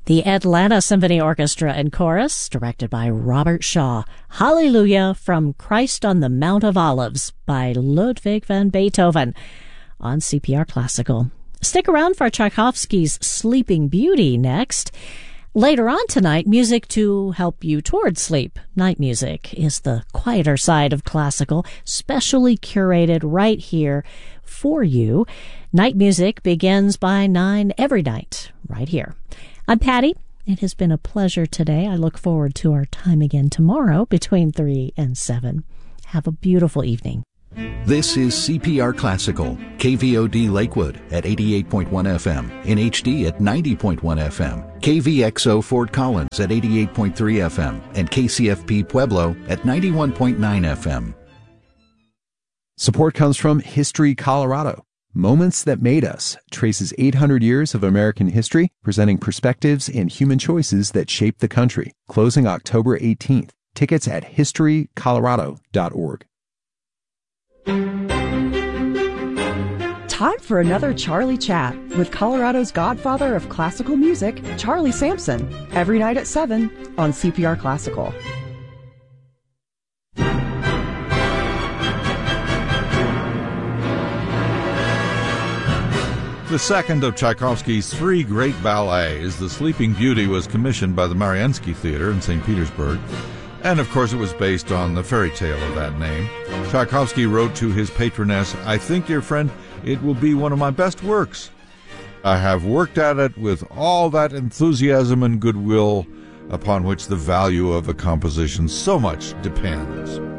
The Atlanta Symphony Orchestra and Chorus, directed by Robert Shaw. Hallelujah from Christ on the Mount of Olives by Ludwig van Beethoven on CPR Classical. Stick around for Tchaikovsky's Sleeping Beauty next. Later on tonight, music to help you towards sleep. Night music is the quieter side of classical, specially curated right here for you. Night music begins by 9 every night, right here. I'm Patty. It has been a pleasure today. I look forward to our time again tomorrow between 3 and 7. Have a beautiful evening. This is CPR Classical, KVOD Lakewood at 88.1 FM, in HD at 90.1 FM, KVXO Fort Collins at 88.3 FM, and KCFP Pueblo at 91.9 FM. Support comes from History Colorado. Moments That Made Us traces 800 years of American history, presenting perspectives and human choices that shaped the country. Closing October 18th. Tickets at historycolorado.org. Time for another Charlie Chat with Colorado's godfather of classical music, Charlie Sampson, every night at 7 on CPR Classical. The second of Tchaikovsky's three great ballets, The Sleeping Beauty, was commissioned by the Mariinsky Theater in St. Petersburg, and of course it was based on the fairy tale of that name. Tchaikovsky wrote to his patroness, "I think, dear friend, it will be one of my best works. I have worked at it with all that enthusiasm and goodwill upon which the value of a composition so much depends."